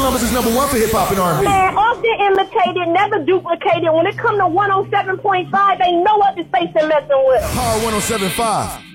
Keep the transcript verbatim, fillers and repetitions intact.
Columbus is number one for hip hop and R and B. Man, often imitated, never duplicated. When it come to one oh seven point five, ain't no other station messing with. Power one oh seven point five.